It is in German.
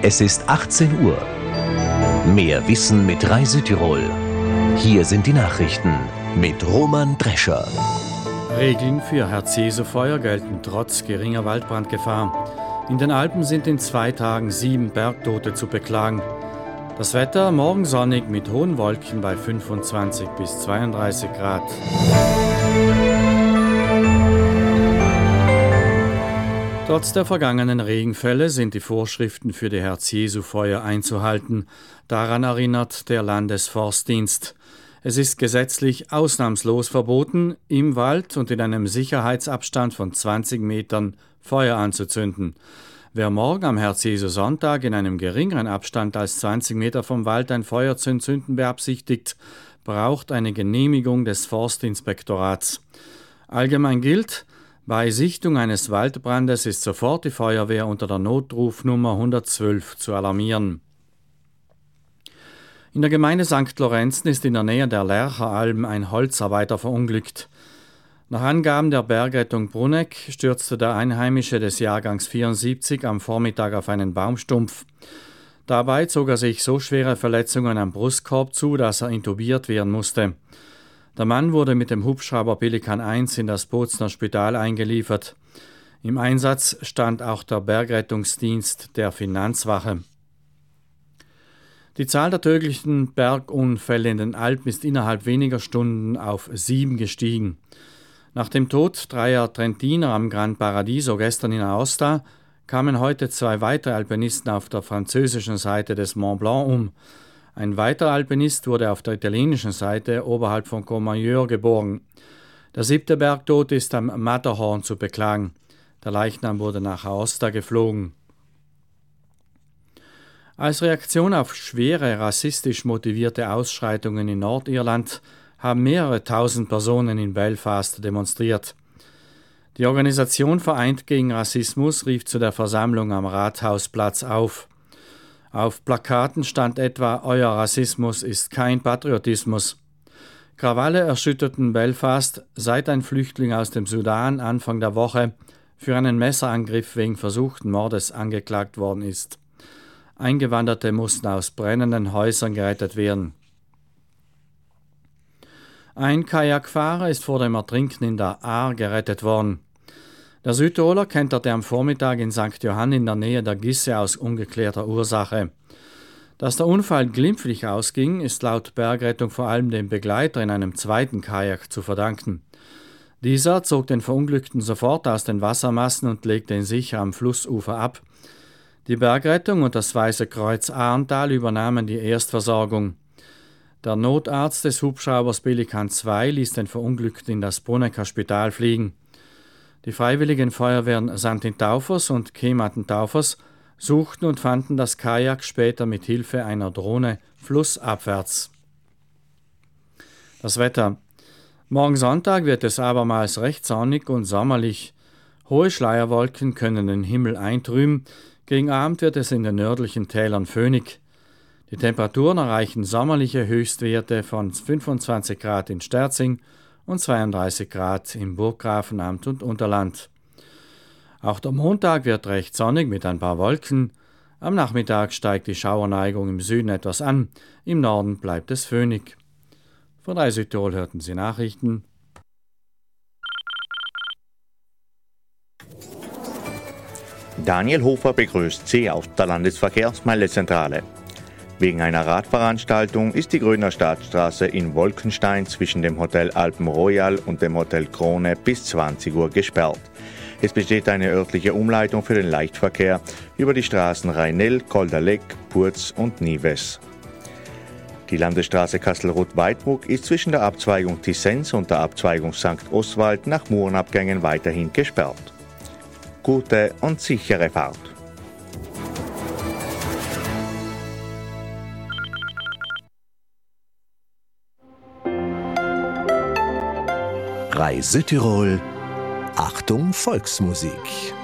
Es ist 18 Uhr. Mehr Wissen mit Reisütirol. Hier sind die Nachrichten mit Roman Drescher. Regeln für Herz-Jesu-Feuer gelten trotz geringer Waldbrandgefahr. In den Alpen sind in 2 Tagen 7 Bergtote zu beklagen. Das Wetter morgen sonnig mit hohen Wolken bei 25 bis 32 Grad. Trotz der vergangenen Regenfälle sind die Vorschriften für die Herz-Jesu-Feuer einzuhalten. Daran erinnert der Landesforstdienst. Es ist gesetzlich ausnahmslos verboten, im Wald und in einem Sicherheitsabstand von 20 Metern Feuer anzuzünden. Wer morgen am Herz-Jesu-Sonntag in einem geringeren Abstand als 20 Meter vom Wald ein Feuer zu entzünden beabsichtigt, braucht eine Genehmigung des Forstinspektorats. Allgemein gilt, bei Sichtung eines Waldbrandes ist sofort die Feuerwehr unter der Notrufnummer 112 zu alarmieren. In der Gemeinde St. Lorenzen ist in der Nähe der Lercheralm ein Holzarbeiter verunglückt. Nach Angaben der Bergrettung Bruneck stürzte der Einheimische des Jahrgangs 74 am Vormittag auf einen Baumstumpf. Dabei zog er sich so schwere Verletzungen am Brustkorb zu, dass er intubiert werden musste. Der Mann wurde mit dem Hubschrauber Pelikan 1 in das Bozner Spital eingeliefert. Im Einsatz stand auch der Bergrettungsdienst der Finanzwache. Die Zahl der tödlichen Bergunfälle in den Alpen ist innerhalb weniger Stunden auf 7 gestiegen. Nach dem Tod 3 Trentiner am Gran Paradiso gestern in Aosta kamen heute 2 weitere Alpinisten auf der französischen Seite des Mont Blanc um. Ein weiterer Alpinist wurde auf der italienischen Seite oberhalb von Courmayeur geborgen. Der 7. Bergtod ist am Matterhorn zu beklagen. Der Leichnam wurde nach Aosta geflogen. Als Reaktion auf schwere rassistisch motivierte Ausschreitungen in Nordirland haben mehrere tausend Personen in Belfast demonstriert. Die Organisation Vereint gegen Rassismus rief zu der Versammlung am Rathausplatz auf. Auf Plakaten stand etwa: Euer Rassismus ist kein Patriotismus. Krawalle erschütterten Belfast, seit ein Flüchtling aus dem Sudan Anfang der Woche für einen Messerangriff wegen versuchten Mordes angeklagt worden ist. Eingewanderte mussten aus brennenden Häusern gerettet werden. Ein Kajakfahrer ist vor dem Ertrinken in der Aar gerettet worden. Der Südtiroler kenterte am Vormittag in St. Johann in der Nähe der Gisse aus ungeklärter Ursache. Dass der Unfall glimpflich ausging, ist laut Bergrettung vor allem dem Begleiter in einem zweiten Kajak zu verdanken. Dieser zog den Verunglückten sofort aus den Wassermassen und legte ihn sicher am Flussufer ab. Die Bergrettung und das Weiße Kreuz Ahrntal übernahmen die Erstversorgung. Der Notarzt des Hubschraubers Pelikan 2 ließ den Verunglückten in das Brunecker Spital fliegen. Die freiwilligen Feuerwehren Santin-Taufers und Kematen-Taufers suchten und fanden das Kajak später mit Hilfe einer Drohne flussabwärts. Das Wetter. Morgen Sonntag wird es abermals recht sonnig und sommerlich. Hohe Schleierwolken können den Himmel eintrüben. Gegen Abend wird es in den nördlichen Tälern föhnig. Die Temperaturen erreichen sommerliche Höchstwerte von 25 Grad in Sterzing und 32 Grad im Burggrafenamt und Unterland. Auch der Montag wird recht sonnig mit ein paar Wolken. Am Nachmittag steigt die Schauerneigung im Süden etwas an, im Norden bleibt es föhnig. Von Reisütirol hörten Sie Nachrichten. Daniel Hofer begrüßt Sie auf der Landesverkehrsmeldezentrale. Wegen einer Radveranstaltung ist die Grüner Stadtstraße in Wolkenstein zwischen dem Hotel Alpen Royal und dem Hotel Krone bis 20 Uhr gesperrt. Es besteht eine örtliche Umleitung für den Leichtverkehr über die Straßen Rheinell, Kolderleck, Purz und Nives. Die Landesstraße Kastelruth-Weidbruck ist zwischen der Abzweigung Tissens und der Abzweigung St. Oswald nach Murenabgängen weiterhin gesperrt. Gute und sichere Fahrt. Reisütirol. Achtung Volksmusik.